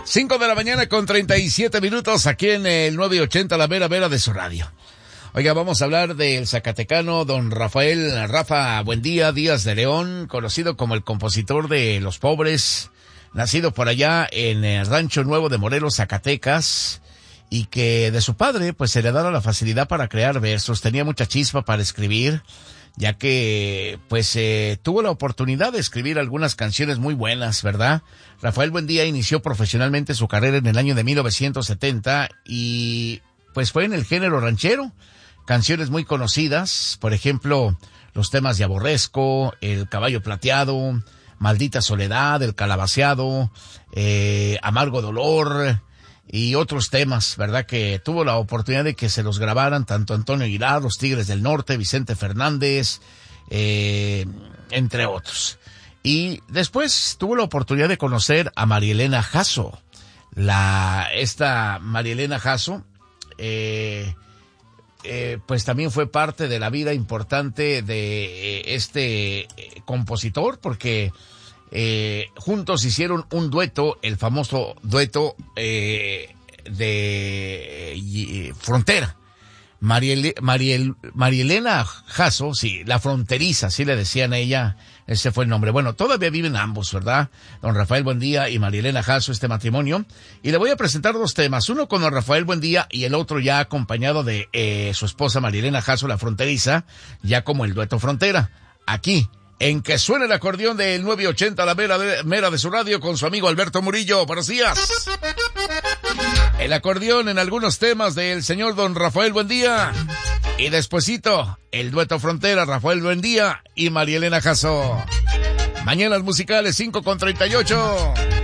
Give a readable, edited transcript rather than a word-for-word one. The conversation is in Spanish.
5 de la mañana con 37 minutos aquí en el 980, la mera mera de su radio. Oiga, vamos a hablar del zacatecano don Rafa Buendía Díaz de León, conocido como el compositor de Los Pobres, nacido por allá en el Rancho Nuevo de Morelos, Zacatecas, y que de su padre pues se le daba la facilidad para crear versos, tenía mucha chispa para escribir, ya que pues tuvo la oportunidad de escribir algunas canciones muy buenas, ¿verdad? Rafael Buendía inició profesionalmente su carrera en el año de 1970 y pues fue en el género ranchero. Canciones muy conocidas, por ejemplo, los temas de Aborrezco, El Caballo Plateado, Maldita Soledad, El Calabaceado, Amargo Dolor y otros temas, ¿verdad? Que tuvo la oportunidad de que se los grabaran tanto Antonio Aguilar, Los Tigres del Norte, Vicente Fernández, entre otros. Y después tuvo la oportunidad de conocer a María Elena Jasso. Esta María Elena Jasso, pues también fue parte de la vida importante de este compositor, porque juntos hicieron un dueto, el famoso dueto de Frontera. María Elena Jasso, sí, la fronteriza, sí le decían a ella, ese fue el nombre. Bueno, todavía viven ambos, ¿verdad? Don Rafael Buendía y María Elena Jasso, este matrimonio. Y le voy a presentar dos temas, uno con don Rafael Buendía y el otro ya acompañado de su esposa María Elena Jasso, la fronteriza, ya como el dueto Frontera. Aquí, en que suene el acordeón del 980, la mera de su radio, con su amigo Alberto Murillo. Buenos días. El acordeón en algunos temas del señor don Rafael Buendía. Y despuesito, el dueto Frontera, Rafael Buendía y María Elena Jasso. Mañanas musicales 5:38.